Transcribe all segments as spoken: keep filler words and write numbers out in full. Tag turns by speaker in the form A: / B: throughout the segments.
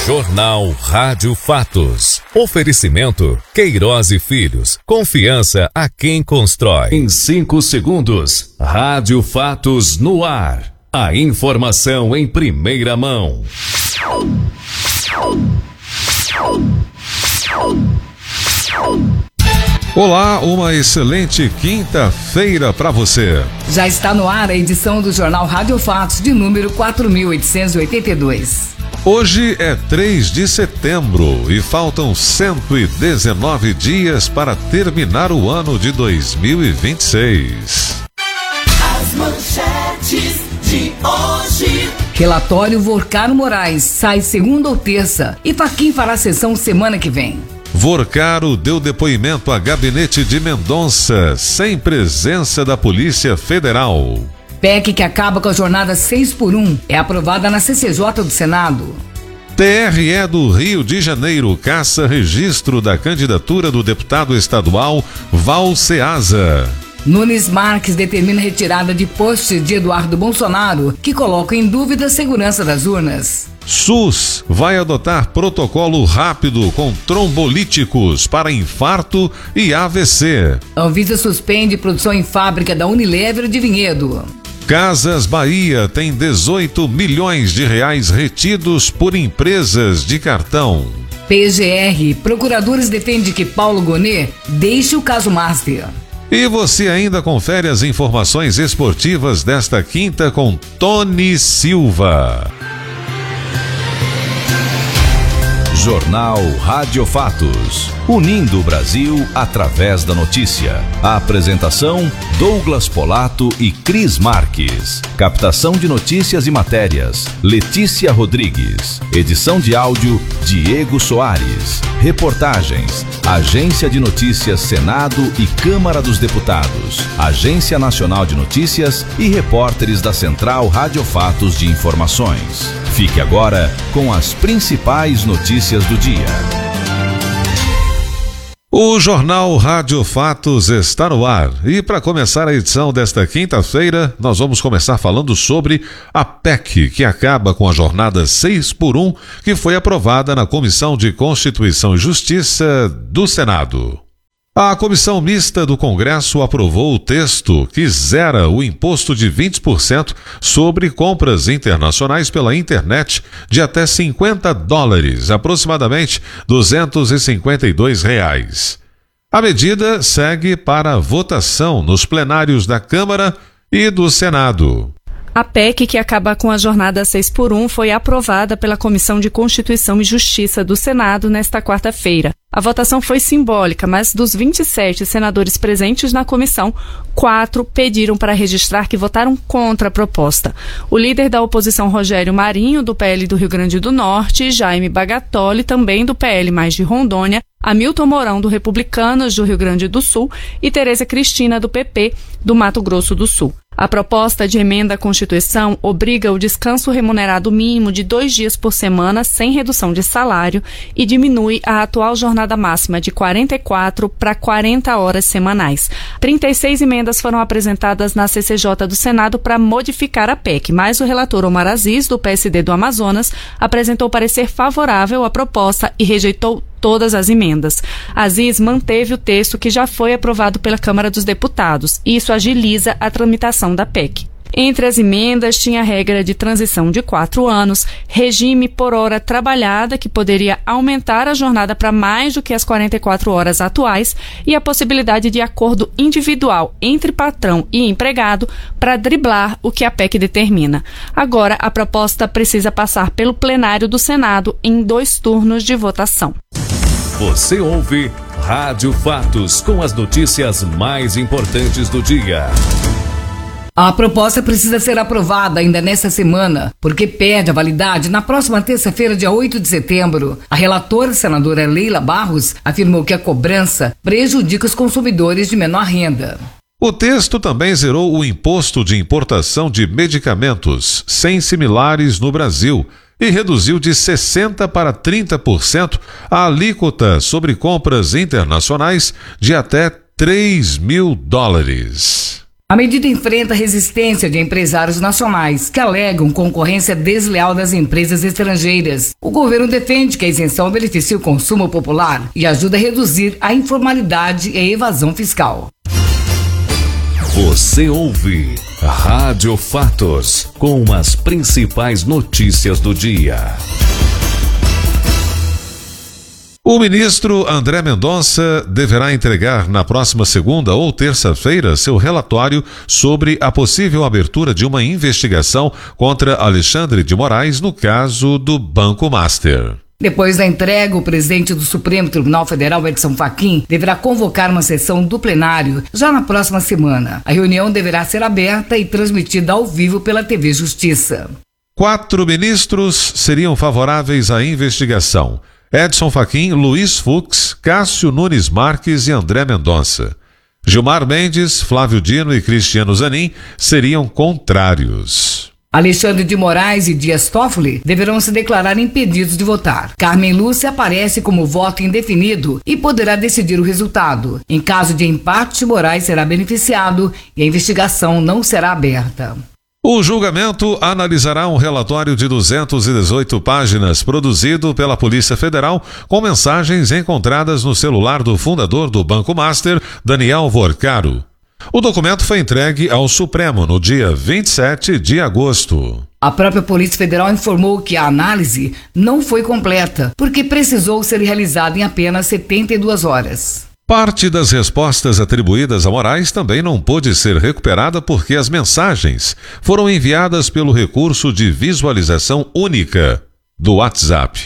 A: Jornal Rádio Fatos. Oferecimento Queiroz e Filhos. Confiança a quem constrói. Em cinco segundos, Rádio Fatos no ar. A informação em primeira mão.
B: Olá, uma excelente quinta-feira para você.
C: Já está no ar a edição do Jornal Rádio Fatos de número quatro mil oitocentos e oitenta e dois.
B: Hoje é três de setembro e faltam cento e dezenove dias para terminar o ano de dois mil e vinte e seis.
D: As manchetes de hoje.
C: Relatório Vorcaro Moraes sai segunda ou terça e Fachin fará sessão semana que vem.
B: Vorcaro deu depoimento a gabinete de Mendonça, sem presença da Polícia Federal.
C: P E C que acaba com a jornada seis por um é aprovada na C C J do Senado.
B: T R E do Rio de Janeiro caça registro da candidatura do deputado estadual Val Ceasa.
C: Nunes Marques determina retirada de posts de Eduardo Bolsonaro que colocam em dúvida a segurança das urnas.
B: SUS vai adotar protocolo rápido com trombolíticos para infarto e A V C.
C: Anvisa suspende produção em fábrica da Unilever de Vinhedo.
B: Casas Bahia tem dezoito milhões de reais retidos por empresas de cartão.
C: P G R, procuradores defendem que Paulo Gonet deixe o caso Master.
B: E você ainda confere as informações esportivas desta quinta com Tony Silva.
A: Jornal Rádio Fatos. Unindo o Brasil através da notícia. A apresentação: Douglas Polato e Cris Marques. Captação de notícias e matérias: Letícia Rodrigues. Edição de áudio: Diego Soares. Reportagens: Agência de Notícias Senado e Câmara dos Deputados, Agência Nacional de Notícias e repórteres da Central Rádio Fatos de Informações. Fique agora com as principais notícias do dia.
B: O Jornal Rádio Fatos está no ar e para começar a edição desta quinta-feira, nós vamos começar falando sobre a P E C que acaba com a jornada seis por um que foi aprovada na Comissão de Constituição e Justiça do Senado. A Comissão Mista do Congresso aprovou o texto que zera o imposto de vinte por cento sobre compras internacionais pela internet de até cinquenta dólares, aproximadamente duzentos e cinquenta e dois reais. A medida segue para votação nos plenários da Câmara e do Senado.
E: A P E C que acaba com a jornada seis por um foi aprovada pela Comissão de Constituição e Justiça do Senado nesta quarta-feira. A votação foi simbólica, mas dos vinte e sete senadores presentes na comissão, quatro pediram para registrar que votaram contra a proposta. O líder da oposição, Rogério Marinho, do P L do Rio Grande do Norte, Jaime Bagatoli, também do P L mais de Rondônia, Hamilton Mourão, do Republicanos do Rio Grande do Sul e Tereza Cristina, do P P, do Mato Grosso do Sul. A proposta de emenda à Constituição obriga o descanso remunerado mínimo de dois dias por semana sem redução de salário e diminui a atual jornada máxima de quarenta e quatro para quarenta horas semanais. trinta e seis emendas foram apresentadas na C C J do Senado para modificar a P E C, mas o relator Omar Aziz, do P S D do Amazonas, apresentou parecer favorável à proposta e rejeitou todas as emendas. Aziz manteve o texto que já foi aprovado pela Câmara dos Deputados. Isso agiliza a tramitação da P E C. Entre as emendas tinha a regra de transição de quatro anos, regime por hora trabalhada, que poderia aumentar a jornada para mais do que as quarenta e quatro horas atuais, e a possibilidade de acordo individual entre patrão e empregado para driblar o que a P E C determina. Agora, a proposta precisa passar pelo plenário do Senado em dois turnos de votação.
A: Você ouve Rádio Fatos com as notícias mais importantes do dia.
C: A proposta precisa ser aprovada ainda nesta semana, porque perde a validade na próxima terça-feira, dia oito de setembro. A relatora, senadora Leila Barros, afirmou que a cobrança prejudica os consumidores de menor renda.
B: O texto também zerou o imposto de importação de medicamentos sem similares no Brasil e reduziu de sessenta por cento para trinta por cento a alíquota sobre compras internacionais de até três mil dólares.
C: A medida enfrenta a resistência de empresários nacionais que alegam concorrência desleal das empresas estrangeiras. O governo defende que a isenção beneficia o consumo popular e ajuda a reduzir a informalidade e a evasão fiscal.
A: Você ouve Rádio Fatos, com as principais notícias do dia.
B: O ministro André Mendonça deverá entregar na próxima segunda ou terça-feira seu relatório sobre a possível abertura de uma investigação contra Alexandre de Moraes no caso do Banco Master.
C: Depois da entrega, o presidente do Supremo Tribunal Federal, Edson Fachin, deverá convocar uma sessão do plenário já na próxima semana. A reunião deverá ser aberta e transmitida ao vivo pela T V Justiça.
B: Quatro ministros seriam favoráveis à investigação: Edson Fachin, Luiz Fux, Cássio Nunes Marques e André Mendonça. Gilmar Mendes, Flávio Dino e Cristiano Zanin seriam contrários.
C: Alexandre de Moraes e Dias Toffoli deverão se declarar impedidos de votar. Carmen Lúcia aparece como voto indefinido e poderá decidir o resultado. Em caso de empate, Moraes será beneficiado e a investigação não será aberta.
B: O julgamento analisará um relatório de duzentas e dezoito páginas produzido pela Polícia Federal com mensagens encontradas no celular do fundador do Banco Master, Daniel Vorcaro. O documento foi entregue ao Supremo no dia vinte e sete de agosto.
C: A própria Polícia Federal informou que a análise não foi completa, porque precisou ser realizada em apenas setenta e duas horas.
B: Parte das respostas atribuídas a Moraes também não pôde ser recuperada porque as mensagens foram enviadas pelo recurso de visualização única do WhatsApp.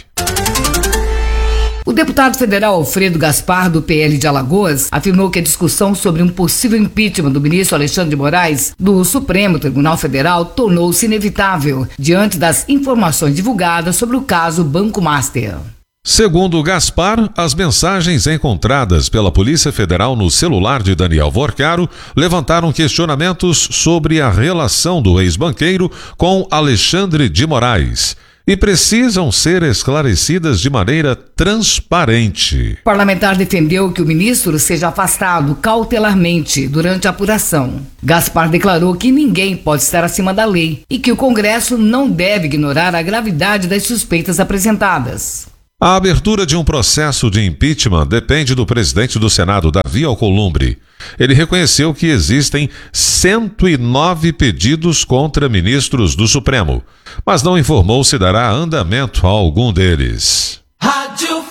C: O deputado federal Alfredo Gaspar, do P L de Alagoas, afirmou que a discussão sobre um possível impeachment do ministro Alexandre de Moraes do Supremo Tribunal Federal tornou-se inevitável diante das informações divulgadas sobre o caso Banco Master.
B: Segundo Gaspar, as mensagens encontradas pela Polícia Federal no celular de Daniel Vorcaro levantaram questionamentos sobre a relação do ex-banqueiro com Alexandre de Moraes e precisam ser esclarecidas de maneira transparente.
C: O parlamentar defendeu que o ministro seja afastado cautelarmente durante a apuração. Gaspar declarou que ninguém pode estar acima da lei e que o Congresso não deve ignorar a gravidade das suspeitas apresentadas.
B: A abertura de um processo de impeachment depende do presidente do Senado, Davi Alcolumbre. Ele reconheceu que existem cento e nove pedidos contra ministros do Supremo, mas não informou se dará andamento a algum deles.
D: Rádio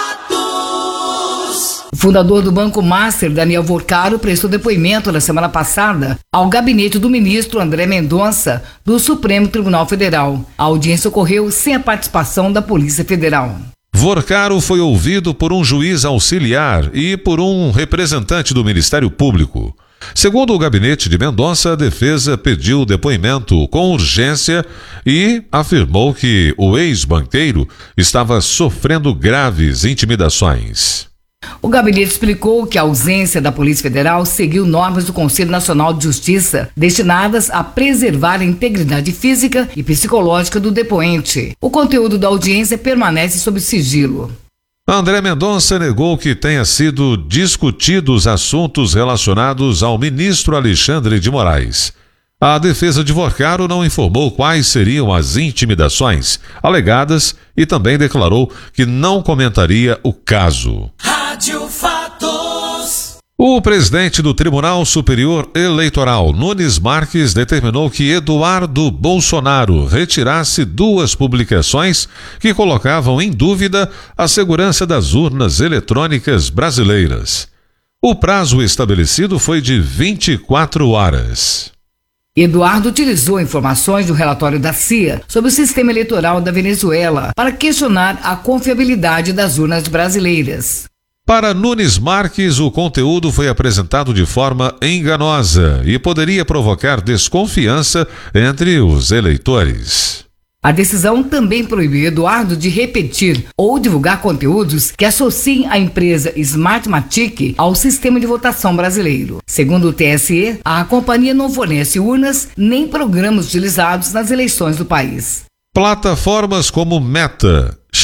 D: Fatos.
C: O fundador do Banco Master, Daniel Vorcaro, prestou depoimento na semana passada ao gabinete do ministro André Mendonça, do Supremo Tribunal Federal. A audiência ocorreu sem a participação da Polícia Federal.
B: Vorcaro foi ouvido por um juiz auxiliar e por um representante do Ministério Público. Segundo o gabinete de Mendonça, a defesa pediu depoimento com urgência e afirmou que o ex-banqueiro estava sofrendo graves intimidações.
C: O gabinete explicou que a ausência da Polícia Federal seguiu normas do Conselho Nacional de Justiça destinadas a preservar a integridade física e psicológica do depoente. O conteúdo da audiência permanece sob sigilo.
B: André Mendonça negou que tenha sido discutidos assuntos relacionados ao ministro Alexandre de Moraes. A defesa de Vorcaro não informou quais seriam as intimidações alegadas e também declarou que não comentaria o caso.
D: Rádio Fatos.
B: O presidente do Tribunal Superior Eleitoral, Nunes Marques, determinou que Eduardo Bolsonaro retirasse duas publicações que colocavam em dúvida a segurança das urnas eletrônicas brasileiras. O prazo estabelecido foi de vinte e quatro horas.
C: Eduardo utilizou informações do relatório da C I A sobre o sistema eleitoral da Venezuela para questionar a confiabilidade das urnas brasileiras.
B: Para Nunes Marques, o conteúdo foi apresentado de forma enganosa e poderia provocar desconfiança entre os eleitores.
C: A decisão também proibiu Eduardo de repetir ou divulgar conteúdos que associem a empresa Smartmatic ao sistema de votação brasileiro. Segundo o T S E, a companhia não fornece urnas nem programas utilizados nas eleições do país.
B: Plataformas como Meta,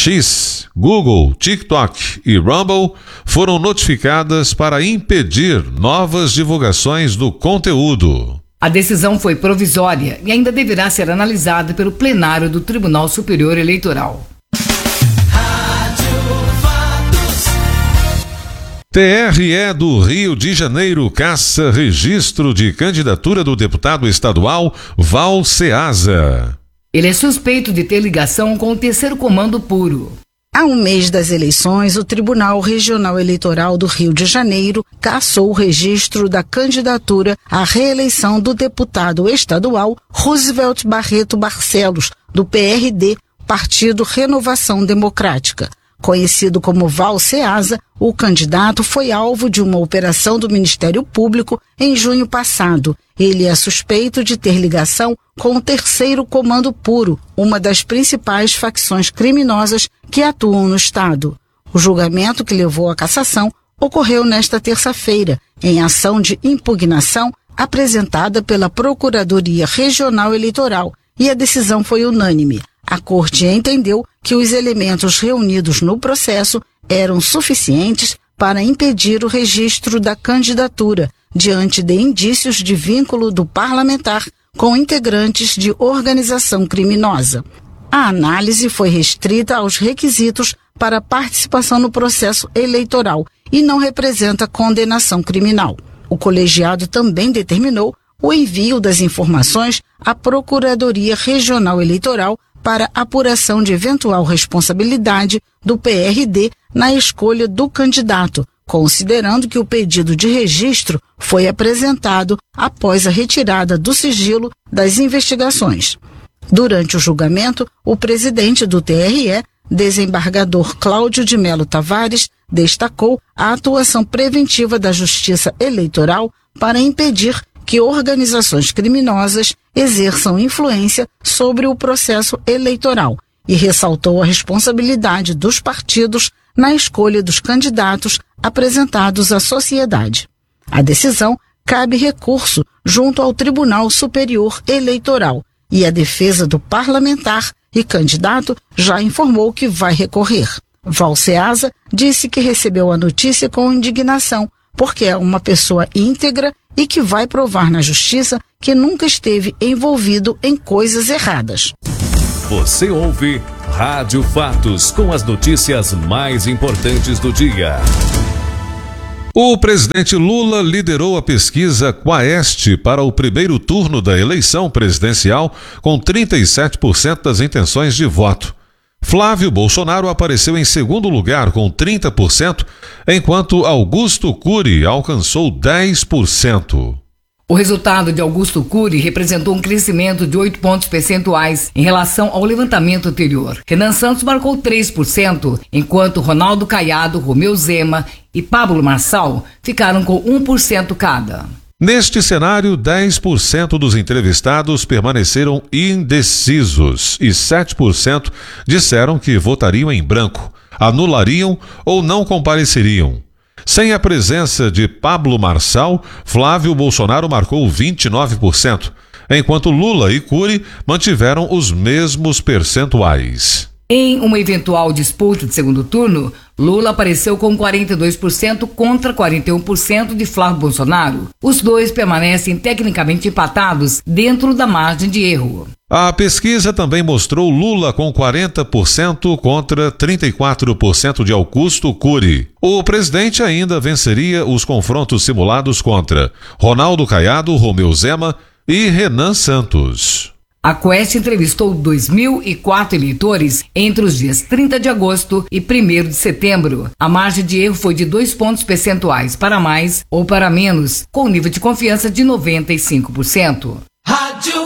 B: X, Google, TikTok e Rumble foram notificadas para impedir novas divulgações do conteúdo.
C: A decisão foi provisória e ainda deverá ser analisada pelo plenário do Tribunal Superior Eleitoral.
B: T R E do Rio de Janeiro caça registro de candidatura do deputado estadual Val Ceasa.
C: Ele é suspeito de ter ligação com o terceiro comando puro.
F: Há um mês das eleições, o Tribunal Regional Eleitoral do Rio de Janeiro cassou o registro da candidatura à reeleição do deputado estadual Roosevelt Barreto Barcelos, do P R D, Partido Renovação Democrática. Conhecido como Val Ceasa, o candidato foi alvo de uma operação do Ministério Público em junho passado. Ele é suspeito de ter ligação com o terceiro comando puro, uma das principais facções criminosas que atuam no estado. O julgamento que levou à cassação ocorreu nesta terça-feira, em ação de impugnação apresentada pela Procuradoria Regional Eleitoral, e a decisão foi unânime. A Corte entendeu que os elementos reunidos no processo eram suficientes para impedir o registro da candidatura, diante de indícios de vínculo do parlamentar com integrantes de organização criminosa. A análise foi restrita aos requisitos para participação no processo eleitoral e não representa condenação criminal. O colegiado também determinou o envio das informações à Procuradoria Regional Eleitoral para apuração de eventual responsabilidade do P R D na escolha do candidato, considerando que o pedido de registro foi apresentado após a retirada do sigilo das investigações. Durante o julgamento, o presidente do T R E, desembargador Cláudio de Melo Tavares, destacou a atuação preventiva da Justiça Eleitoral para impedir que organizações criminosas exerçam influência sobre o processo eleitoral e ressaltou a responsabilidade dos partidos na escolha dos candidatos apresentados à sociedade. A decisão cabe recurso junto ao Tribunal Superior Eleitoral e a defesa do parlamentar e candidato já informou que vai recorrer. Val Ceasa disse que recebeu a notícia com indignação, porque é uma pessoa íntegra e que vai provar na justiça que nunca esteve envolvido em coisas erradas.
A: Você ouve Rádio Fatos, com as notícias mais importantes do dia.
B: O presidente Lula liderou a pesquisa Quaest para o primeiro turno da eleição presidencial com trinta e sete por cento das intenções de voto. Flávio Bolsonaro apareceu em segundo lugar com trinta por cento, enquanto Augusto Cury alcançou dez por cento.
C: O resultado de Augusto Cury representou um crescimento de oito pontos percentuais em relação ao levantamento anterior. Renan Santos marcou três por cento, enquanto Ronaldo Caiado, Romeu Zema e Pablo Marçal ficaram com um por cento cada.
B: Neste cenário, dez por cento dos entrevistados permaneceram indecisos e sete por cento disseram que votariam em branco, anulariam ou não compareceriam. Sem a presença de Pablo Marçal, Flávio Bolsonaro marcou vinte e nove por cento, enquanto Lula e Cury mantiveram os mesmos percentuais.
C: Em uma eventual disputa de segundo turno, Lula apareceu com quarenta e dois por cento contra quarenta e um por cento de Flávio Bolsonaro. Os dois permanecem tecnicamente empatados dentro da margem de erro.
B: A pesquisa também mostrou Lula com quarenta por cento contra trinta e quatro por cento de Augusto Cury. O presidente ainda venceria os confrontos simulados contra Ronaldo Caiado, Romeu Zema e Renan Santos.
C: A Quest entrevistou dois mil e quatro eleitores entre os dias trinta de agosto e primeiro de setembro. A margem de erro foi de dois pontos percentuais para mais ou para menos, com nível de confiança de noventa e cinco por cento.
D: Rádio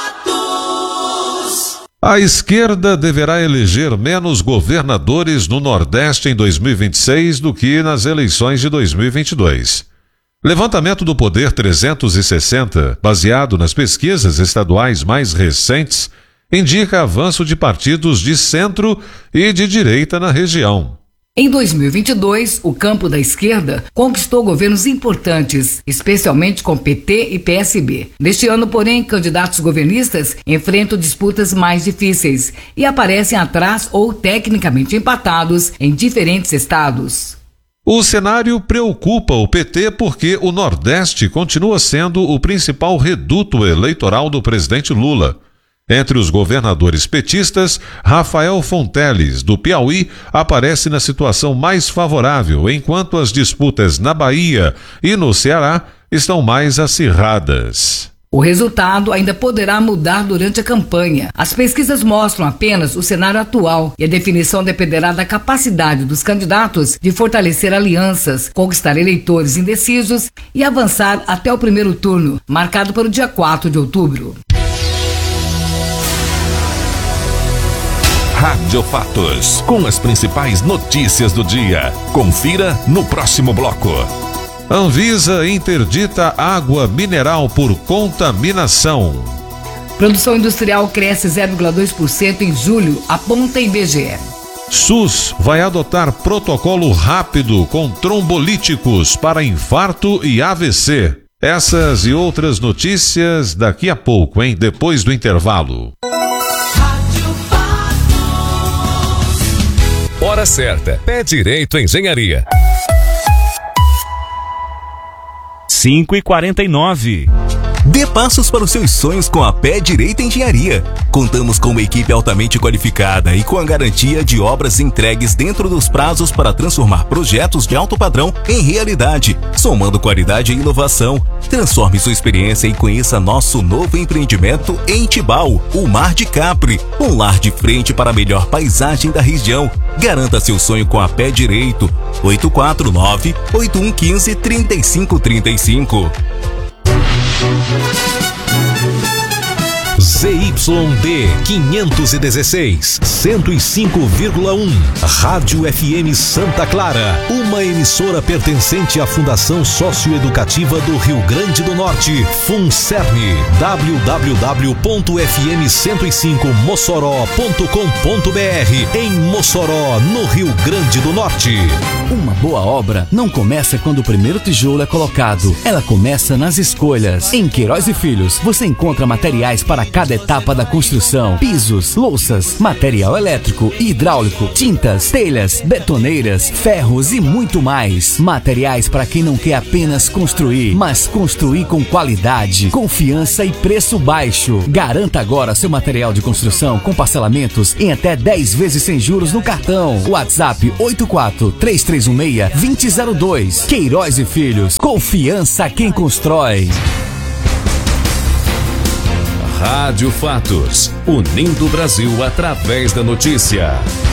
D: Fatos.
B: A esquerda deverá eleger menos governadores no Nordeste em dois mil e vinte e seis do que nas eleições de dois mil e vinte e dois. Levantamento do Poder trezentos e sessenta, baseado nas pesquisas estaduais mais recentes, indica avanço de partidos de centro e de direita na região.
C: Em dois mil e vinte e dois, o campo da esquerda conquistou governos importantes, especialmente com P T e P S B. Neste ano, porém, candidatos governistas enfrentam disputas mais difíceis e aparecem atrás ou tecnicamente empatados em diferentes estados.
B: O cenário preocupa o P T porque o Nordeste continua sendo o principal reduto eleitoral do presidente Lula. Entre os governadores petistas, Rafael Fonteles, do Piauí, aparece na situação mais favorável, enquanto as disputas na Bahia e no Ceará estão mais acirradas.
C: O resultado ainda poderá mudar durante a campanha. As pesquisas mostram apenas o cenário atual e a definição dependerá da capacidade dos candidatos de fortalecer alianças, conquistar eleitores indecisos e avançar até o primeiro turno, marcado para o dia quatro de outubro.
A: Rádio Fatos, com as principais notícias do dia. Confira no próximo bloco.
B: Anvisa interdita água mineral por contaminação.
C: Produção industrial cresce zero vírgula dois por cento em julho, aponta I B G E.
B: SUS vai adotar protocolo rápido com trombolíticos para infarto e A V C. Essas e outras notícias daqui a pouco, hein? Depois do intervalo.
A: Hora certa. Pé Direito Engenharia.
G: cinco e quarenta e nove.
H: Dê passos para os seus sonhos com a Pé Direito Engenharia. Contamos com uma equipe altamente qualificada e com a garantia de obras entregues dentro dos prazos para transformar projetos de alto padrão em realidade, somando qualidade e inovação. Transforme sua experiência e conheça nosso novo empreendimento em Tibau, o Mar de Capri, um lar de frente para a melhor paisagem da região. Garanta seu sonho com a Pé Direito. oito quatro nove, oito um um cinco, três cinco três cinco.
A: Z Y D quinhentos e dezesseis, cento e cinco vírgula um, Rádio F M Santa Clara, uma emissora pertencente à Fundação Socioeducativa do Rio Grande do Norte, FUNCERN, w w w ponto f m cento e cinco mossoró ponto com ponto b r, em Mossoró, no Rio Grande do Norte.
I: Uma boa obra não começa quando o primeiro tijolo é colocado, ela começa nas escolhas. Em Queiroz e Filhos, você encontra materiais para cada etapa da construção: pisos, louças, material elétrico e hidráulico, tintas, telhas, betoneiras, ferros e muito mais. Materiais para quem não quer apenas construir, mas construir com qualidade, confiança e preço baixo. Garanta agora seu material de construção com parcelamentos em até dez vezes sem juros no cartão. WhatsApp oito quatro três três um seis, dois zero zero dois. Queiroz e Filhos, confiança quem constrói.
A: Rádio Fatos, unindo o Brasil através da notícia.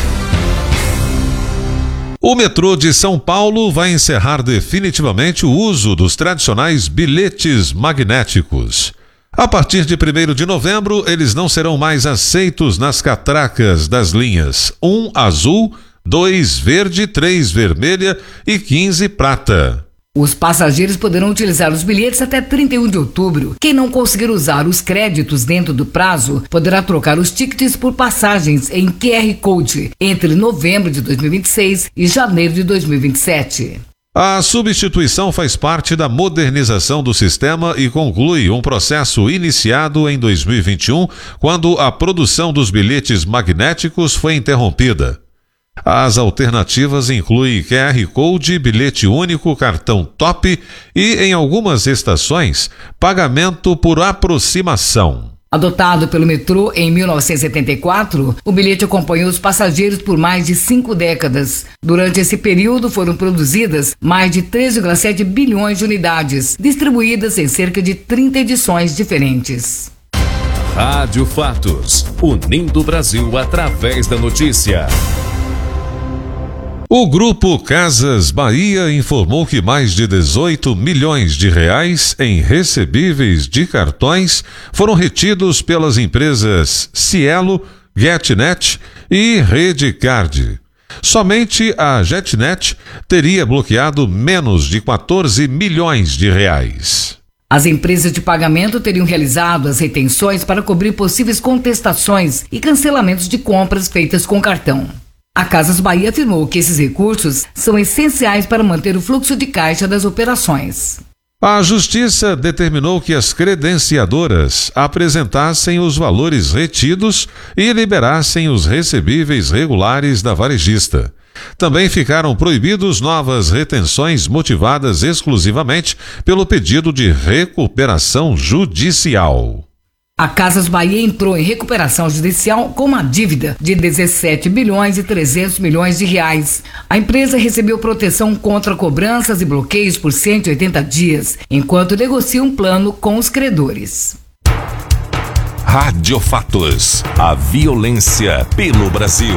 B: O metrô de São Paulo vai encerrar definitivamente o uso dos tradicionais bilhetes magnéticos. A partir de primeiro de novembro, eles não serão mais aceitos nas catracas das linhas um azul, dois verde, três vermelha e quinze prata.
C: Os passageiros poderão utilizar os bilhetes até trinta e um de outubro. Quem não conseguir usar os créditos dentro do prazo poderá trocar os tickets por passagens em Q R Code entre novembro de dois mil e vinte e seis e janeiro de dois mil e vinte e sete.
B: A substituição faz parte da modernização do sistema e conclui um processo iniciado em dois mil e vinte e um, quando a produção dos bilhetes magnéticos foi interrompida. As alternativas incluem Q R Code, bilhete único, cartão top e, em algumas estações, pagamento por aproximação.
C: Adotado pelo metrô em mil novecentos e setenta e quatro, o bilhete acompanhou os passageiros por mais de cinco décadas. Durante esse período foram produzidas mais de três vírgula sete bilhões de unidades, distribuídas em cerca de trinta edições diferentes.
A: Rádio Fatos, unindo o Brasil através da notícia.
B: O Grupo Casas Bahia informou que mais de dezoito milhões de reais em recebíveis de cartões foram retidos pelas empresas Cielo, GetNet e Redecard. Somente a GetNet teria bloqueado menos de quatorze milhões de reais.
C: As empresas de pagamento teriam realizado as retenções para cobrir possíveis contestações e cancelamentos de compras feitas com cartão. A Casas Bahia afirmou que esses recursos são essenciais para manter o fluxo de caixa das operações.
B: A Justiça determinou que as credenciadoras apresentassem os valores retidos e liberassem os recebíveis regulares da varejista. Também ficaram proibidos novas retenções motivadas exclusivamente pelo pedido de recuperação judicial.
C: A Casas Bahia entrou em recuperação judicial com uma dívida de dezessete bilhões e trezentos milhões de reais. A empresa recebeu proteção contra cobranças e bloqueios por cento e oitenta dias, enquanto negocia um plano com os credores.
H: Rádio Fatos. A violência pelo Brasil.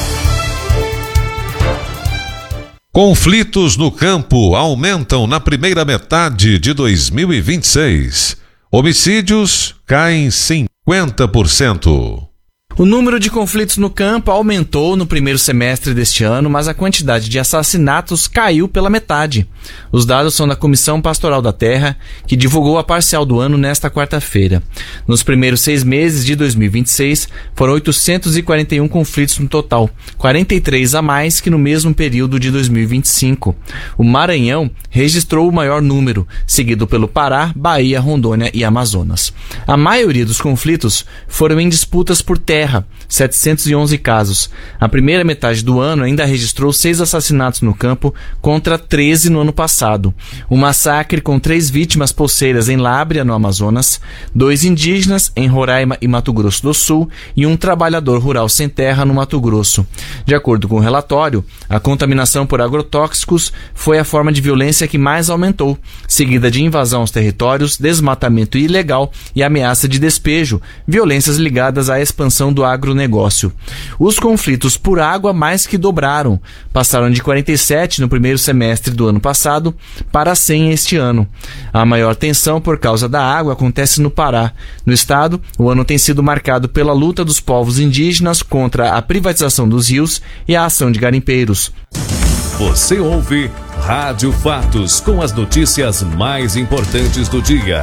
B: Conflitos no campo aumentam na primeira metade de dois mil e vinte e seis. Homicídios caem cinquenta por cento.
J: O número de conflitos no campo aumentou no primeiro semestre deste ano, mas a quantidade de assassinatos caiu pela metade. Os dados são da Comissão Pastoral da Terra, que divulgou a parcial do ano nesta quarta-feira. Nos primeiros seis meses de dois mil e vinte e seis, foram oitocentos e quarenta e um conflitos no total, quarenta e três a mais que no mesmo período de dois mil e vinte e cinco. O Maranhão registrou o maior número, seguido pelo Pará, Bahia, Rondônia e Amazonas. A maioria dos conflitos foram em disputas por terra, setecentos e onze casos. A primeira metade do ano ainda registrou seis assassinatos no campo contra treze no ano passado. Um massacre com três vítimas poceiras em Lábrea, no Amazonas, dois indígenas em Roraima e Mato Grosso do Sul e um trabalhador rural sem terra no Mato Grosso. De acordo com o relatório, a contaminação por agrotóxicos foi a forma de violência que mais aumentou, seguida de invasão aos territórios, desmatamento ilegal e ameaça de despejo, violências ligadas à expansão do agronegócio. Os conflitos por água mais que dobraram, passaram de quarenta e sete no primeiro semestre do ano passado para cem este ano. A maior tensão por causa da água acontece no Pará. No estado, o ano tem sido marcado pela luta dos povos indígenas contra a privatização dos rios e a ação de garimpeiros.
A: Você ouve Rádio Fatos com as notícias mais importantes do dia.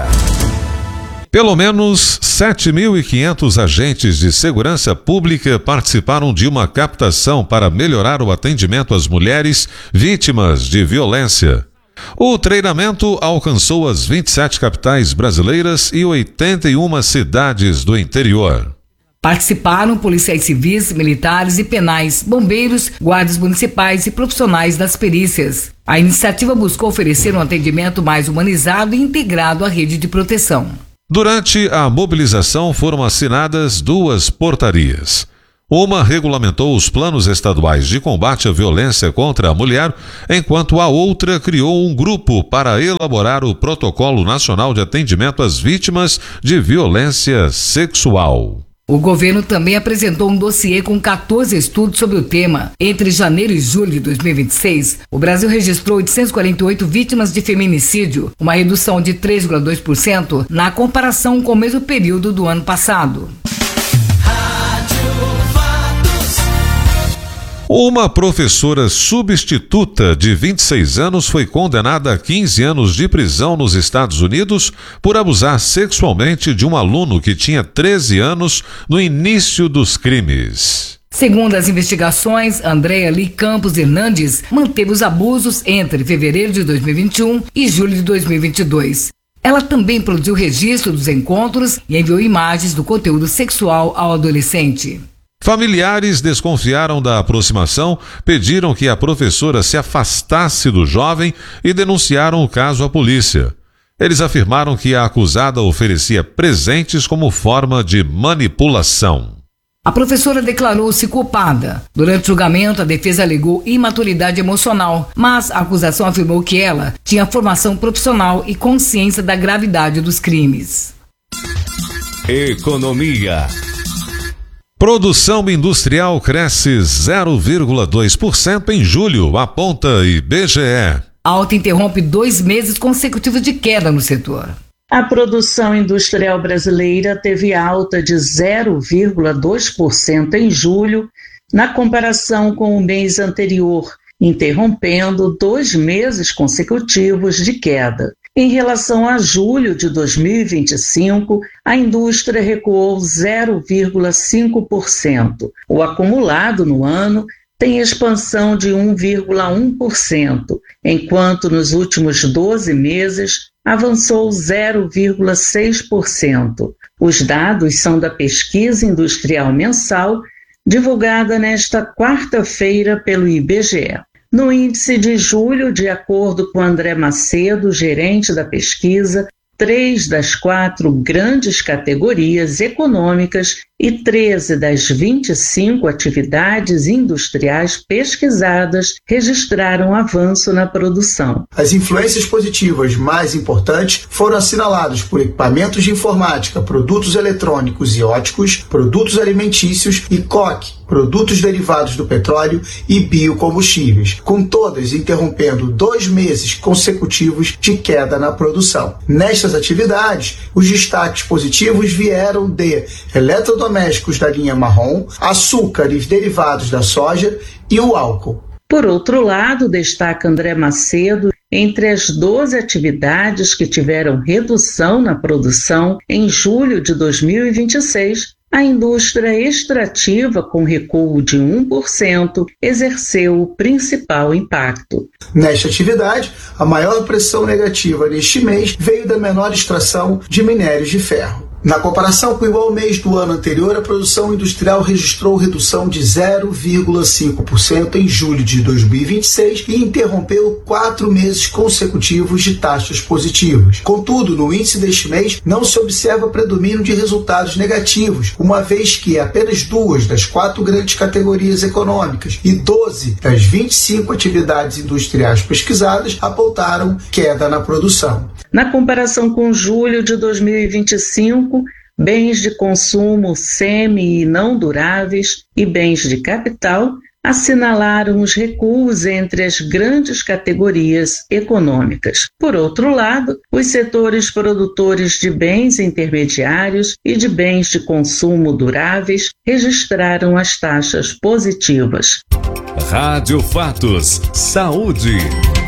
B: Pelo menos sete mil e quinhentos agentes de segurança pública participaram de uma captação para melhorar o atendimento às mulheres vítimas de violência. O treinamento alcançou as vinte e sete capitais brasileiras e oitenta e uma cidades do interior.
C: Participaram policiais civis, militares e penais, bombeiros, guardas municipais e profissionais das perícias. A iniciativa buscou oferecer um atendimento mais humanizado e integrado à rede de proteção.
B: Durante a mobilização foram assinadas duas portarias. Uma regulamentou os planos estaduais de combate à violência contra a mulher, enquanto a outra criou um grupo para elaborar o Protocolo Nacional de Atendimento às Vítimas de Violência Sexual.
C: O governo também apresentou um dossiê com quatorze estudos sobre o tema. Entre janeiro e julho de dois mil e vinte e seis, o Brasil registrou oitocentas e quarenta e oito vítimas de feminicídio, uma redução de três vírgula dois por cento na comparação com o mesmo período do ano passado.
B: Uma professora substituta de vinte e seis anos foi condenada a quinze anos de prisão nos Estados Unidos por abusar sexualmente de um aluno que tinha treze anos no início dos crimes.
C: Segundo as investigações, Andréa Lee Campos Hernandes manteve os abusos entre fevereiro de dois mil e vinte e um e julho de dois mil e vinte e dois. Ela também produziu registro dos encontros e enviou imagens do conteúdo sexual ao adolescente.
B: Familiares desconfiaram da aproximação, pediram que a professora se afastasse do jovem e denunciaram o caso à polícia. Eles afirmaram que a acusada oferecia presentes como forma de manipulação.
C: A professora declarou-se culpada. Durante o julgamento, a defesa alegou imaturidade emocional, mas a acusação afirmou que ela tinha formação profissional e consciência da gravidade dos crimes.
A: Economia.
B: Produção industrial cresce zero vírgula dois por cento em julho, aponta I B G E.
C: A alta interrompe dois meses consecutivos de queda no setor.
K: A produção industrial brasileira teve alta de zero vírgula dois por cento em julho, na comparação com o mês anterior, interrompendo dois meses consecutivos de queda. Em relação a julho de dois mil e vinte e cinco, a indústria recuou zero vírgula cinco por cento. O acumulado no ano tem expansão de um vírgula um por cento, enquanto nos últimos doze meses avançou zero vírgula seis por cento. Os dados são da pesquisa industrial mensal, divulgada nesta quarta-feira pelo I B G E. No índice de julho, de acordo com André Macedo, gerente da pesquisa, três das quatro grandes categorias econômicas e treze das vinte e cinco atividades industriais pesquisadas registraram avanço na produção.
L: As influências positivas mais importantes foram assinaladas por equipamentos de informática, produtos eletrônicos e óticos, produtos alimentícios e C O C, produtos derivados do petróleo e biocombustíveis, com todas interrompendo dois meses consecutivos de queda na produção. Nestas atividades, os destaques positivos vieram de eletrodomésticos da linha marrom, açúcares derivados da soja e o álcool.
K: Por outro lado, destaca André Macedo, entre as doze atividades que tiveram redução na produção em julho de dois mil e vinte e seis, a indústria extrativa, com recuo de um por cento, exerceu o principal impacto.
L: Nesta atividade, a maior pressão negativa neste mês veio da menor extração de minérios de ferro. Na comparação com o igual mês do ano anterior, a produção industrial registrou redução de zero vírgula cinco por cento em julho de dois mil e vinte e seis e interrompeu quatro meses consecutivos de taxas positivas. Contudo, no índice deste mês não se observa predomínio de resultados negativos, uma vez que apenas duas das quatro grandes categorias econômicas e doze das vinte e cinco atividades industriais pesquisadas apontaram queda na produção.
K: Na comparação com julho de dois mil e vinte e cinco, bens de consumo semi e não duráveis e bens de capital assinalaram os recuos entre as grandes categorias econômicas. Por outro lado, os setores produtores de bens intermediários e de bens de consumo duráveis registraram as taxas positivas.
A: Rádio Fatos. Saúde.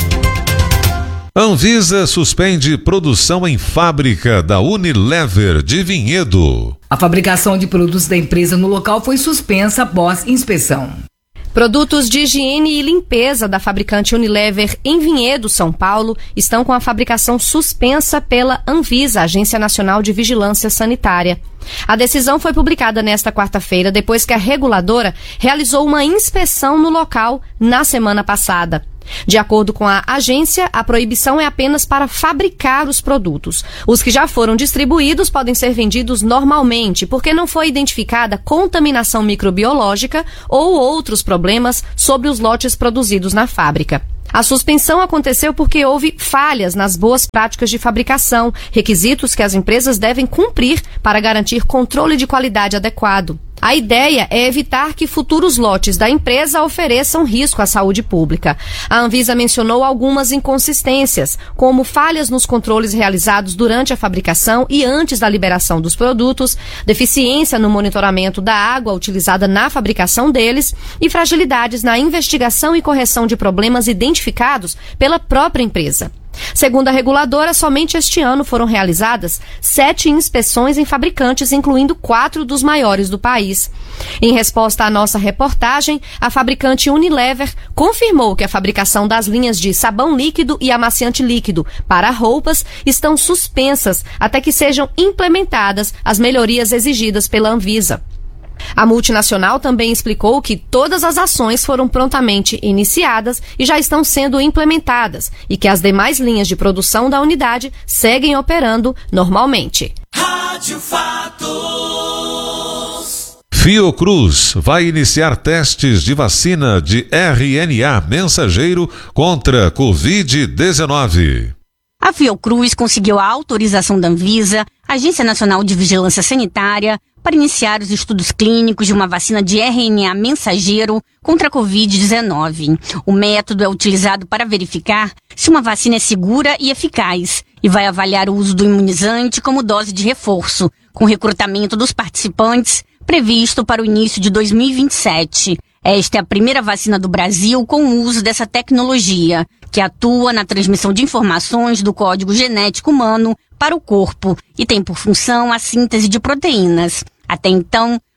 B: Anvisa suspende produção em fábrica da Unilever de Vinhedo.
C: A fabricação de produtos da empresa no local foi suspensa após inspeção.
M: Produtos de higiene e limpeza da fabricante Unilever em Vinhedo, São Paulo, estão com a fabricação suspensa pela Anvisa, Agência Nacional de Vigilância Sanitária. A decisão foi publicada nesta quarta-feira, depois que a reguladora realizou uma inspeção no local na semana passada. De acordo com a agência, a proibição é apenas para fabricar os produtos. Os que já foram distribuídos podem ser vendidos normalmente, porque não foi identificada contaminação microbiológica ou outros problemas sobre os lotes produzidos na fábrica. A suspensão aconteceu porque houve falhas nas boas práticas de fabricação, requisitos que as empresas devem cumprir para garantir controle de qualidade adequado. A ideia é evitar que futuros lotes da empresa ofereçam risco à saúde pública. A Anvisa mencionou algumas inconsistências, como falhas nos controles realizados durante a fabricação e antes da liberação dos produtos, deficiência no monitoramento da água utilizada na fabricação deles e fragilidades na investigação e correção de problemas identificados pela própria empresa. Segundo a reguladora, somente este ano foram realizadas sete inspeções em fabricantes, incluindo quatro dos maiores do país. Em resposta à nossa reportagem, a fabricante Unilever confirmou que a fabricação das linhas de sabão líquido e amaciante líquido para roupas estão suspensas até que sejam implementadas as melhorias exigidas pela Anvisa. A multinacional também explicou que todas as ações foram prontamente iniciadas e já estão sendo implementadas e que as demais linhas de produção da unidade seguem operando normalmente.
D: Rádio Fatos.
B: Fiocruz vai iniciar testes de vacina de R N A mensageiro contra covid dezenove.
N: A Fiocruz conseguiu a autorização da Anvisa, Agência Nacional de Vigilância Sanitária, para iniciar os estudos clínicos de uma vacina de R N A mensageiro contra a covid dezenove. O método é utilizado para verificar se uma vacina é segura e eficaz e vai avaliar o uso do imunizante como dose de reforço, com recrutamento dos participantes previsto para o início de dois mil e vinte e sete. Esta é a primeira vacina do Brasil com o uso dessa tecnologia, que atua na transmissão de informações do código genético humano para o corpo e tem por função a síntese de proteínas. Até então,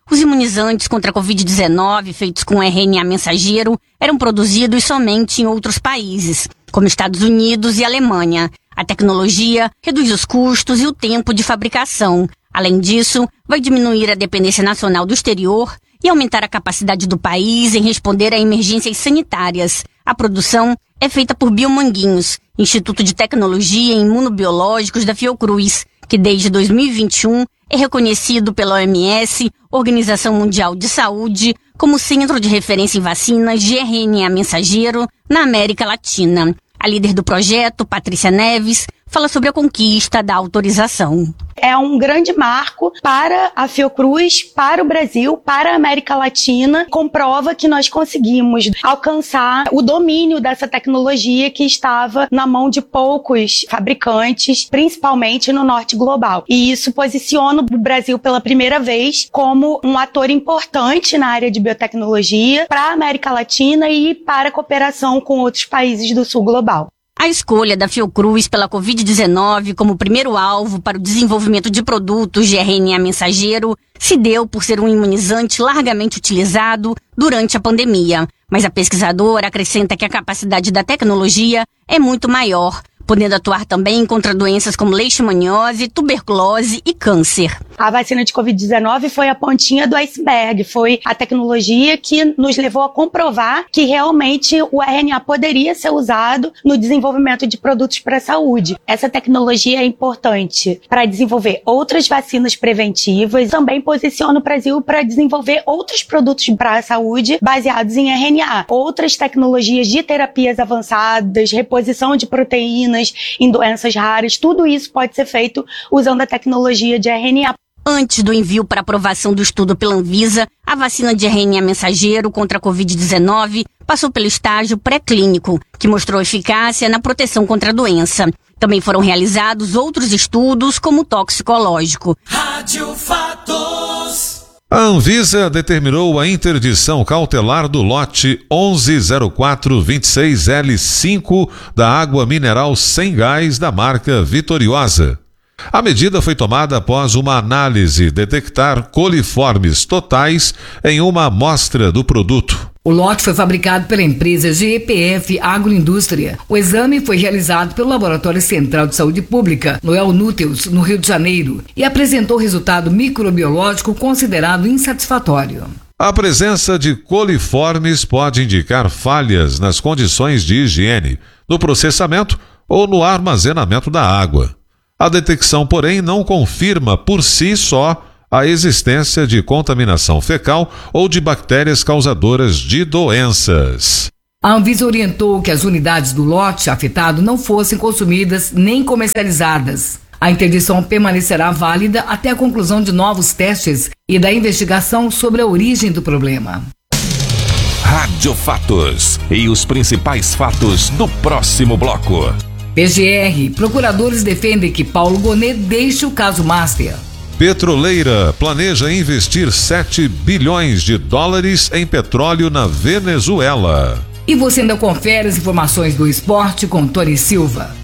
N: os imunizantes contra a covid dezenove feitos com R N A mensageiro eram produzidos somente em outros países, como Estados Unidos e Alemanha. A tecnologia reduz os custos e o tempo de fabricação. Além disso, vai diminuir a dependência nacional do exterior e aumentar a capacidade do país em responder a emergências sanitárias. A produção é feita por Biomanguinhos, Instituto de Tecnologia e Imunobiológicos da Fiocruz, que desde dois mil e vinte e um é reconhecido pela O M S, Organização Mundial de Saúde, como centro de referência em vacinas de R N A mensageiro na América Latina. A líder do projeto, Patrícia Neves, fala sobre a conquista da autorização.
O: É um grande marco para a Fiocruz, para o Brasil, para a América Latina. Comprova que nós conseguimos alcançar o domínio dessa tecnologia que estava na mão de poucos fabricantes, principalmente no norte global. E isso posiciona o Brasil pela primeira vez como um ator importante na área de biotecnologia para a América Latina e para a cooperação com outros países do sul global.
N: A escolha da Fiocruz pela covid dezenove como primeiro alvo para o desenvolvimento de produtos de R N A mensageiro se deu por ser um imunizante largamente utilizado durante a pandemia. Mas a pesquisadora acrescenta que a capacidade da tecnologia é muito maior, podendo atuar também contra doenças como leishmaniose, tuberculose e câncer.
O: A vacina de covid dezenove foi a pontinha do iceberg, foi a tecnologia que nos levou a comprovar que realmente o R N A poderia ser usado no desenvolvimento de produtos para a saúde. Essa tecnologia é importante para desenvolver outras vacinas preventivas, também posiciona o Brasil para desenvolver outros produtos para a saúde baseados em R N A, outras tecnologias de terapias avançadas, reposição de proteínas em doenças raras, tudo isso pode ser feito usando a tecnologia de R N A.
N: Antes do envio para aprovação do estudo pela Anvisa, a vacina de R N A mensageiro contra a covid dezenove passou pelo estágio pré-clínico, que mostrou eficácia na proteção contra a doença. Também foram realizados outros estudos, como toxicológico.
D: Rádio Fatos.
B: A Anvisa determinou a interdição cautelar do lote onze zero quatro dois seis L cinco da água mineral sem gás da marca Vitoriosa. A medida foi tomada após uma análise detectar coliformes totais em uma amostra do produto.
C: O lote foi fabricado pela empresa G E P F Agroindústria. O exame foi realizado pelo Laboratório Central de Saúde Pública, no Elnúteus, no Rio de Janeiro, e apresentou resultado microbiológico considerado insatisfatório.
B: A presença de coliformes pode indicar falhas nas condições de higiene, no processamento ou no armazenamento da água. A detecção, porém, não confirma por si só a existência de contaminação fecal ou de bactérias causadoras de doenças.
C: A Anvisa orientou que as unidades do lote afetado não fossem consumidas nem comercializadas. A interdição permanecerá válida até a conclusão de novos testes e da investigação sobre a origem do problema.
A: Rádio Fatos e os principais fatos do próximo bloco.
C: P G R, procuradores defendem que Paulo Gonet deixe o caso Master.
B: Petroleira planeja investir sete bilhões de dólares em petróleo na Venezuela.
C: E você ainda confere as informações do esporte com Tony Silva.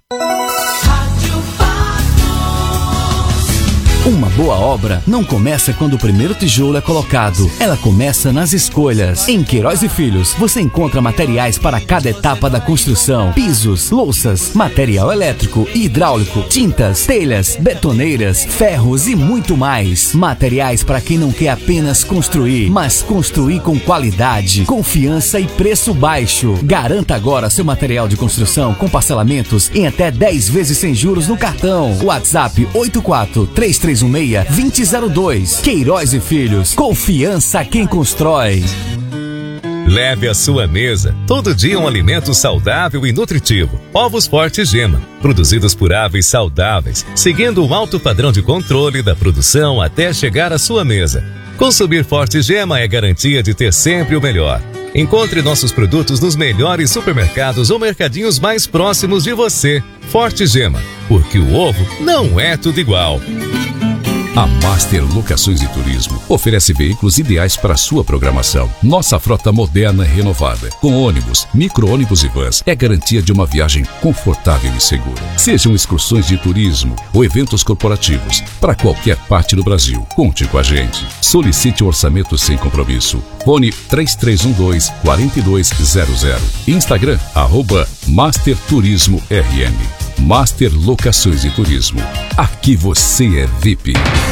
I: Uma boa obra não começa quando o primeiro tijolo é colocado. Ela começa nas escolhas. Em Queiroz e Filhos, você encontra materiais para cada etapa da construção. Pisos, louças, material elétrico e hidráulico, tintas, telhas, betoneiras, ferros e muito mais. Materiais para quem não quer apenas construir, mas construir com qualidade, confiança e preço baixo. Garanta agora seu material de construção com parcelamentos em até dez vezes sem juros no cartão. WhatsApp oito quatro três três um seis, dois zero zero dois. Queiroz e Filhos. Confiança quem constrói.
P: Leve à sua mesa todo dia um alimento saudável e nutritivo. Ovos Forte Gema, produzidos por aves saudáveis, seguindo um alto padrão de controle da produção até chegar à sua mesa. Consumir Forte Gema é garantia de ter sempre o melhor. Encontre nossos produtos nos melhores supermercados ou mercadinhos mais próximos de você. Forte Gema, porque o ovo não é tudo igual.
A: A Master Locações e Turismo oferece veículos ideais para sua programação. Nossa frota moderna e renovada, com ônibus, micro-ônibus e vans, é garantia de uma viagem confortável e segura. Sejam excursões de turismo ou eventos corporativos, para qualquer parte do Brasil, conte com a gente. Solicite um orçamento sem compromisso. Fone três três um dois, quatro dois zero zero. Instagram, arroba Master Turismo R M. Master Locações e Turismo. Aqui você é V I P.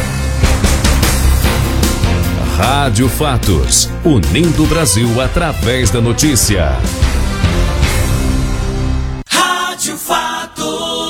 P: Rádio Fatos, unindo o Brasil através da notícia.
D: Rádio Fatos.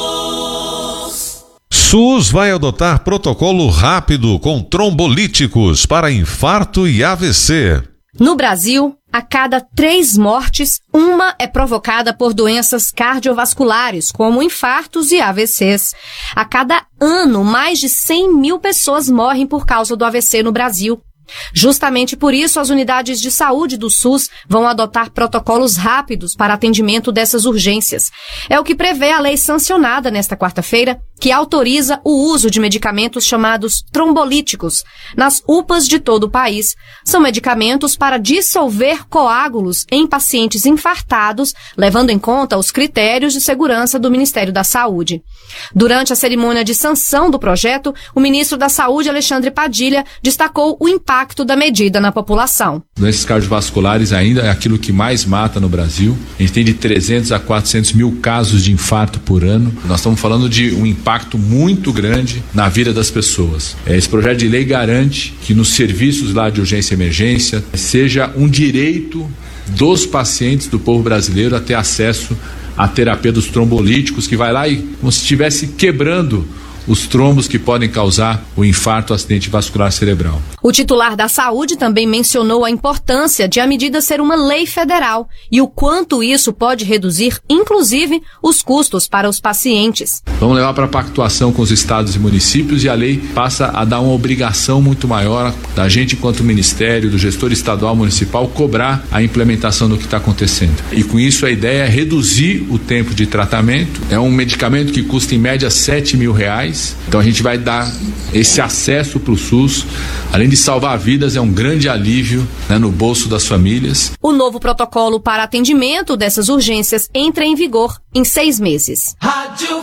B: SUS vai adotar protocolo rápido com trombolíticos para infarto e A V C.
M: No Brasil, a cada três mortes, uma é provocada por doenças cardiovasculares, como infartos e A V Cs. A cada ano, mais de cem mil pessoas morrem por causa do A V C no Brasil. Justamente por isso, as unidades de saúde do SUS vão adotar protocolos rápidos para atendimento dessas urgências. É o que prevê a lei sancionada nesta quarta-feira, que autoriza o uso de medicamentos chamados trombolíticos nas U P As de todo o país. São medicamentos para dissolver coágulos em pacientes infartados, levando em conta os critérios de segurança do Ministério da Saúde. Durante a cerimônia de sanção do projeto, o ministro da Saúde, Alexandre Padilha, destacou o impacto da medida na população.
Q: Doenças cardiovasculares ainda é aquilo que mais mata no Brasil. A gente tem de trezentos a quatrocentos mil casos de infarto por ano. Nós estamos falando de um impacto muito grande na vida das pessoas. Esse projeto de lei garante que nos serviços lá de urgência e emergência seja um direito dos pacientes do povo brasileiro a ter acesso à terapia dos trombolíticos, que vai lá e como se estivesse quebrando os trombos que podem causar o infarto ou acidente vascular cerebral.
M: O titular da Saúde também mencionou a importância de a medida ser uma lei federal e o quanto isso pode reduzir, inclusive, os custos para os pacientes.
Q: Vamos levar para a pactuação com os estados e municípios e a lei passa a dar uma obrigação muito maior da gente, enquanto ministério, do gestor estadual municipal, cobrar a implementação do que está acontecendo. E com isso a ideia é reduzir o tempo de tratamento. É um medicamento que custa em média sete mil reais. Então a gente vai dar esse acesso para o SUS, além de salvar vidas, é um grande alívio, né, no bolso das famílias.
M: O novo protocolo para atendimento dessas urgências entra em vigor em seis meses.
D: Rádio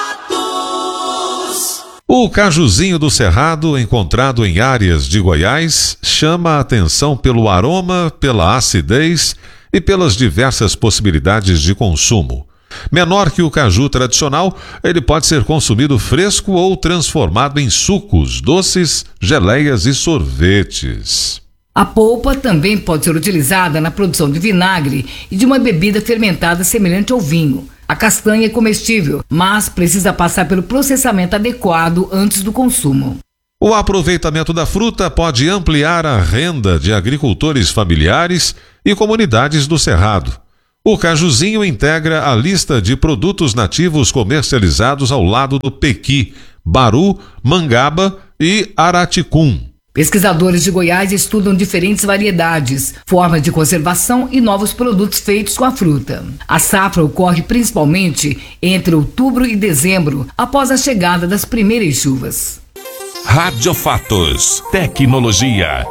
D: Fatos.
B: O cajuzinho do Cerrado, encontrado em áreas de Goiás, chama a atenção pelo aroma, pela acidez e pelas diversas possibilidades de consumo. Menor que o caju tradicional, ele pode ser consumido fresco ou transformado em sucos, doces, geleias e sorvetes.
C: A polpa também pode ser utilizada na produção de vinagre e de uma bebida fermentada semelhante ao vinho. A castanha é comestível, mas precisa passar pelo processamento adequado antes do consumo.
B: O aproveitamento da fruta pode ampliar a renda de agricultores familiares e comunidades do Cerrado. O cajuzinho integra a lista de produtos nativos comercializados ao lado do pequi, baru, mangaba e araticum.
C: Pesquisadores de Goiás estudam diferentes variedades, formas de conservação e novos produtos feitos com a fruta. A safra ocorre principalmente entre outubro e dezembro, após a chegada das primeiras chuvas.
P: Rádio Fatos. Tecnologia.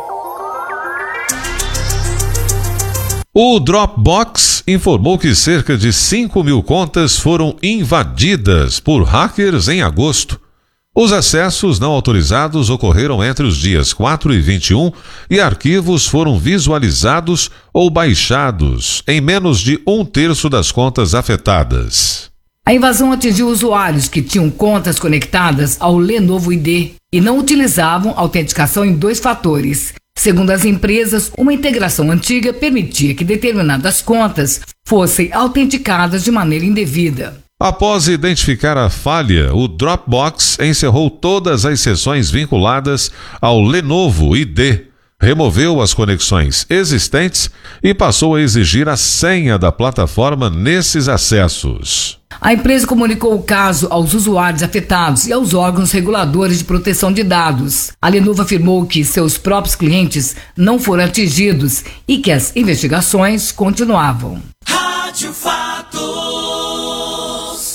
B: O Dropbox informou que cerca de cinco mil contas foram invadidas por hackers em agosto. Os acessos não autorizados ocorreram entre os dias quatro e vinte e um e arquivos foram visualizados ou baixados em menos de um terço das contas afetadas.
C: A invasão atingiu usuários que tinham contas conectadas ao Lenovo I D e não utilizavam autenticação em dois fatores. Segundo as empresas, uma integração antiga permitia que determinadas contas fossem autenticadas de maneira indevida.
B: Após identificar a falha, o Dropbox encerrou todas as sessões vinculadas ao Lenovo I D, removeu as conexões existentes e passou a exigir a senha da plataforma nesses acessos.
C: A empresa comunicou o caso aos usuários afetados e aos órgãos reguladores de proteção de dados. A Lenovo afirmou que seus próprios clientes não foram atingidos e que as investigações continuavam.
D: Rádio Fatos.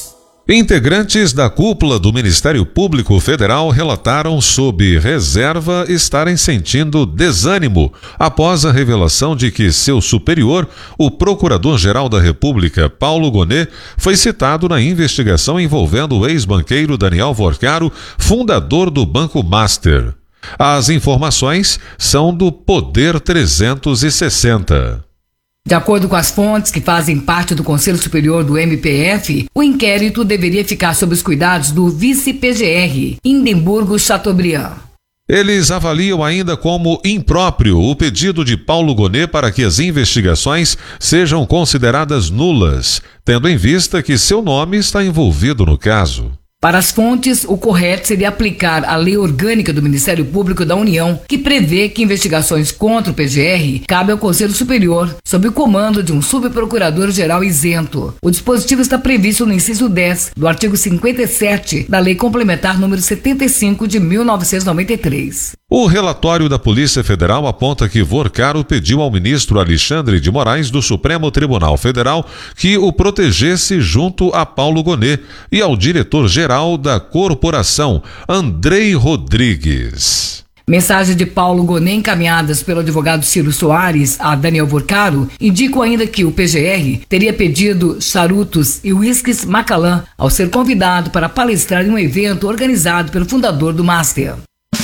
B: Integrantes da cúpula do Ministério Público Federal relataram sob reserva estarem sentindo desânimo após a revelação de que seu superior, o Procurador-Geral da República, Paulo Gonet, foi citado na investigação envolvendo o ex-banqueiro Daniel Vorcaro, fundador do Banco Master. As informações são do Poder trezentos e sessenta.
C: De acordo com as fontes que fazem parte do Conselho Superior do M P F, o inquérito deveria ficar sob os cuidados do vice-P G R, Hindenburgo Chateaubriand.
B: Eles avaliam ainda como impróprio o pedido de Paulo Gonet para que as investigações sejam consideradas nulas, tendo em vista que seu nome está envolvido no caso.
C: Para as fontes, o correto seria aplicar a Lei Orgânica do Ministério Público da União, que prevê que investigações contra o P G R cabem ao Conselho Superior, sob o comando de um subprocurador-geral isento. O dispositivo está previsto no inciso dez do artigo cinquenta e sete da Lei Complementar número setenta e cinco de mil novecentos e noventa e três.
B: O relatório da Polícia Federal aponta que Vorcaro pediu ao ministro Alexandre de Moraes do Supremo Tribunal Federal que o protegesse junto a Paulo Gonet e ao diretor-geral da corporação, Andrei Rodrigues.
C: Mensagem de Paulo Gonet encaminhadas pelo advogado Ciro Soares a Daniel Vorcaro indicam ainda que o P G R teria pedido charutos e uísques Macallan ao ser convidado para palestrar em um evento organizado pelo fundador do Master.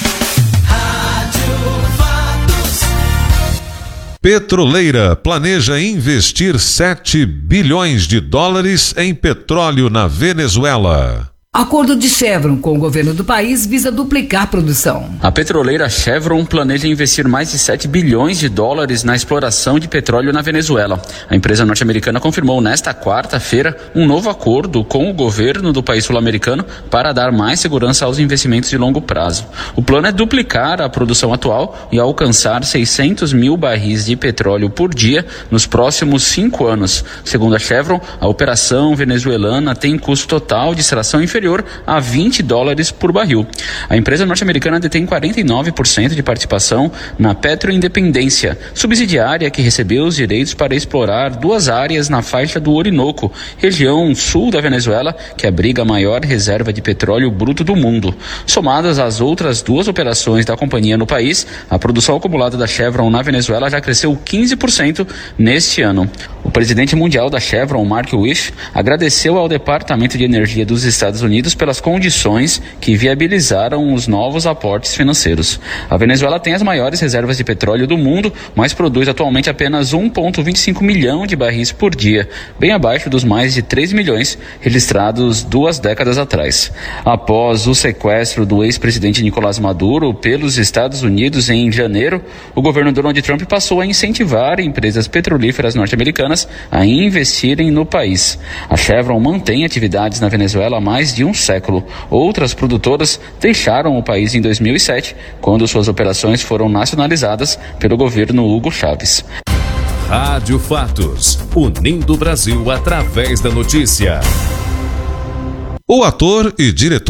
B: Petroleira planeja investir sete bilhões de dólares em petróleo na Venezuela.
C: Acordo de Chevron com o governo do país visa duplicar a produção.
R: A petroleira Chevron planeja investir mais de sete bilhões de dólares na exploração de petróleo na Venezuela. A empresa norte-americana confirmou nesta quarta-feira um novo acordo com o governo do país sul-americano para dar mais segurança aos investimentos de longo prazo. O plano é duplicar a produção atual e alcançar seiscentos mil barris de petróleo por dia nos próximos cinco anos. Segundo a Chevron, a operação venezuelana tem custo total de extração inferior a vinte dólares por barril. A empresa norte-americana detém quarenta e nove por cento de participação na Petroindependência, subsidiária que recebeu os direitos para explorar duas áreas na faixa do Orinoco, região sul da Venezuela, que abriga a maior reserva de petróleo bruto do mundo. Somadas às outras duas operações da companhia no país, a produção acumulada da Chevron na Venezuela já cresceu quinze por cento neste ano. O presidente mundial da Chevron, Mark Wish, agradeceu ao Departamento de Energia dos Estados Unidos pelas condições que viabilizaram os novos aportes financeiros. A Venezuela tem as maiores reservas de petróleo do mundo, mas produz atualmente apenas um vírgula vinte e cinco milhão de barris por dia, bem abaixo dos mais de três milhões registrados duas décadas atrás. Após o sequestro do ex-presidente Nicolás Maduro pelos Estados Unidos em janeiro, o governo Donald Trump passou a incentivar empresas petrolíferas norte-americanas a investirem no país. A Chevron mantém atividades na Venezuela há mais de um século. Outras produtoras deixaram o país em dois mil e sete, quando suas operações foram nacionalizadas pelo governo Hugo Chávez.
P: Rádio Fatos, unindo o Brasil através da notícia.
B: O ator e diretor